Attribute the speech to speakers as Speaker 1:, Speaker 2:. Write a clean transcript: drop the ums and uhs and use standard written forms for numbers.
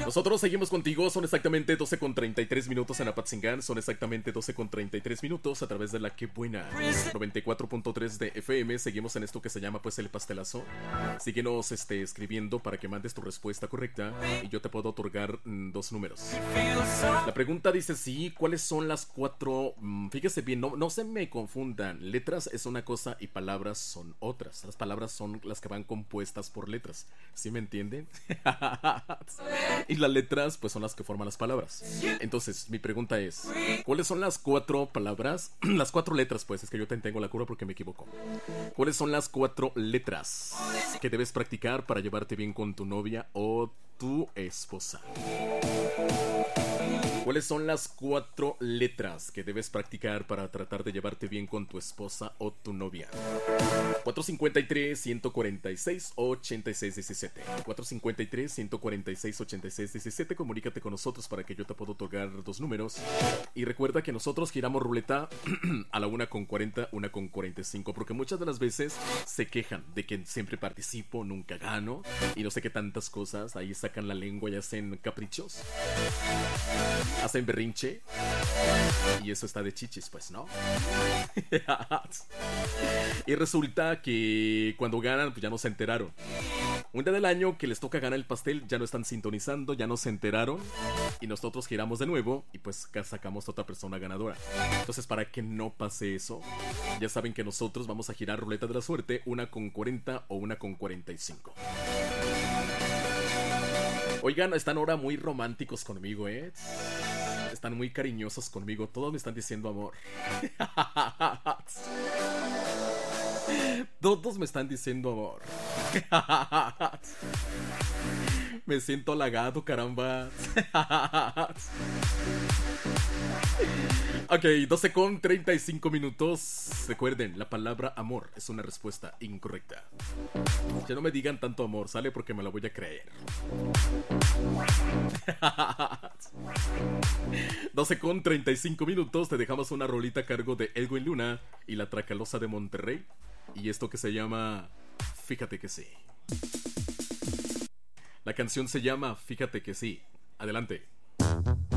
Speaker 1: Nosotros seguimos contigo, son exactamente 12 con 33 minutos en Apatzingán, son exactamente 12 con 33 minutos a través de la que buena 94.3 de FM. Seguimos en esto que se llama pues el pastelazo. Síguenos escribiendo para que mandes tu respuesta correcta y yo te puedo otorgar dos números. La pregunta dice sí, ¿cuáles son las cuatro? Fíjese bien, no se me confundan. Letras es una cosa y palabras son otras. Las palabras son las que van compuestas por letras. ¿Sí me entienden? Y las letras pues son las que forman las palabras. Entonces mi pregunta es, ¿cuáles son las cuatro palabras? Las cuatro letras pues, es que yo te tengo la cura porque me equivoco. ¿Cuáles son las cuatro letras que debes practicar para llevarte bien con tu novia o tu esposa? ¿Cuáles son las cuatro letras que debes practicar para tratar de llevarte bien con tu esposa o tu novia? 453-146-8617 453-146-8617. Comunícate con nosotros para que yo te pueda otorgar dos números. Y recuerda que nosotros giramos ruleta a la 1:40, 1:45, porque muchas de las veces se quejan de que siempre participo, nunca gano y no sé qué tantas cosas. Ahí sacan la lengua y hacen caprichos, hacen berrinche, y eso está de chichis, pues, ¿no? Y resulta que cuando ganan, pues ya no se enteraron. Un día del año que les toca ganar el pastel, ya no están sintonizando, ya no se enteraron, y nosotros giramos de nuevo y pues sacamos a otra persona ganadora. Entonces, para que no pase eso, ya saben que nosotros vamos a girar ruleta de la suerte, 1:40 o 1:45. Oigan, están ahora muy románticos conmigo, ¿eh? Están muy cariñosos conmigo. Todos me están diciendo amor. Todos me están diciendo amor. Me siento halagado, caramba. Ok, 12:35 minutos. Recuerden, la palabra amor es una respuesta incorrecta. Ya no me digan tanto amor, ¿sale? Porque me la voy a creer. 12:35 minutos. Te dejamos una rolita a cargo de Edwin Luna y la Tracalosa de Monterrey. Y esto que se llama Fíjate que sí. La canción se llama Fíjate que sí. Adelante.